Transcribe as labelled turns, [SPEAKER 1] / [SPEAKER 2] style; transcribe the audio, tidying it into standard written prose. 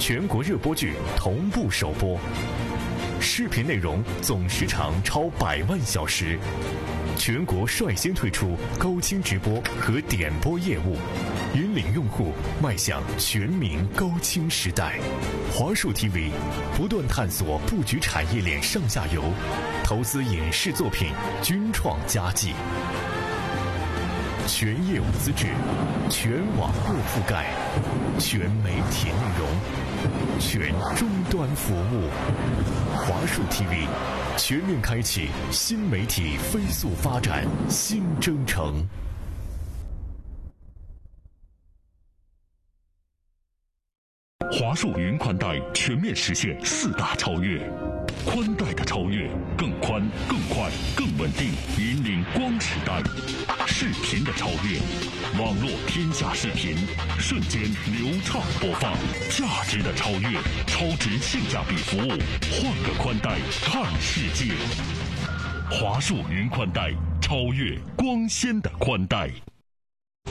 [SPEAKER 1] 全国热播剧同步首播，视频内容总时长超100万小时，全国率先推出高清直播和点播业务，引领用户迈向全民高清时代。华数 TV 不断探索布局产业链上下游，投资影视作品均创佳绩，全业务资质，全网络覆盖，全媒体内容，全终端服务。华数 TV 全面开启新媒体飞速发展新征程。
[SPEAKER 2] 华数云宽带全面实现4大超越，宽带的超越，更宽、更快、更稳定，引领光时代；视频的超越，网络天下视频，瞬间流畅播放；价值的超越，超值性价比服务，换个宽带看世界。华数云宽带，超越光纤的宽带。